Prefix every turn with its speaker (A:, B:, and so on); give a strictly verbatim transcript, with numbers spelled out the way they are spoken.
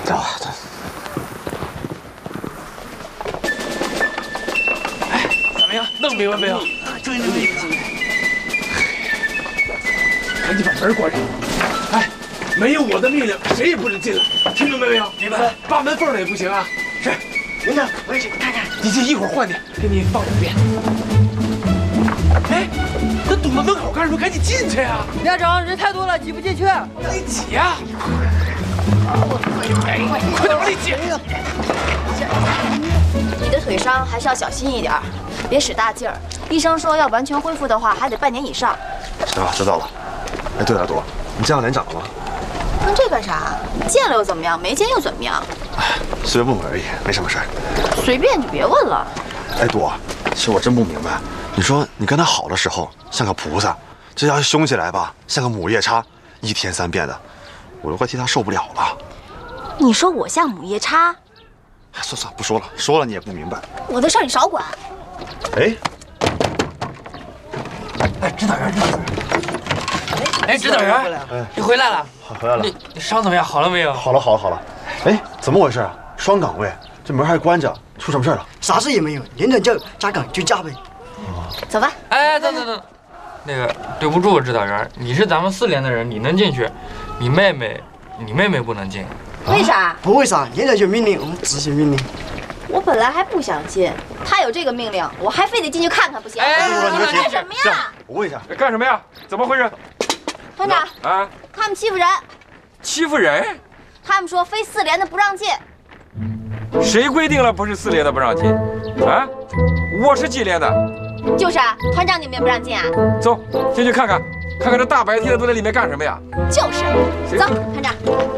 A: 走，走。哎，怎么样？弄明白没有？
B: 终于能理解。
A: 赶紧把门关上！哎，没有我的命令，谁也不准进来，听明白没有？
B: 明白。
A: 扒门缝的也不行啊！是。
B: 领导，我也去看看。
A: 你这一会儿换你，给你放两遍。哎，那堵在门口干什么？赶紧进去呀！
C: 连长，人太多了，挤不进去。
A: 往里挤呀！哎，快点往里挤！
D: 你的腿伤还是要小心一点，别使大劲儿。医生说要完全恢复的话，还得半年以上。
E: 行了，知道了。哎，对了，朵，你见到连长了吗？
D: 问这干啥？见了又怎么样？没见又怎么样？
E: 哎，随便问问而已，没什么事儿。
D: 随便，你别问了。
E: 哎，朵，其实我真不明白，你说你跟他好的时候像个菩萨，这要是凶起来吧，像个母夜叉，一天三变的，我都快替他受不了了。
D: 你说我像母夜叉？
E: 哎，算算不说了，说了你也不明白。
D: 我的事儿你少管。
E: 哎，
A: 哎，指导员，指导员。哎，指导员，哎，你回来了。
E: 好，回来了。
A: 你你伤怎么样？好了没有？
E: 好了，好了，好了。哎，怎么回事啊？双岗位，这门还关着，出什么事了？
B: 啥事也没有，连着叫加岗就加呗。
D: 走吧。
A: 哎，等等等，那个对不住，指导员，你是咱们四连的人，你能进去，你妹妹，你妹妹不能进。
D: 为啥？
B: 不为啥，连长有命令，我们执行命令。
D: 我本来还不想进，他有这个命令，我还非得进去看看，不行？
A: 哎，
D: 你们干什么呀？
E: 我问一下，
F: 干什么呀？怎么回事？
D: 团长，
F: 啊，
D: 他们欺负人，
F: 欺负人？
D: 他们说非四连的不让进。
F: 谁规定了不是四连的不让进？啊，我是几连的？
D: 就是啊，团长你们也不让进啊？
F: 走，进去看看，看看这大白天的都在里面干什么呀？
D: 就是，走，团长。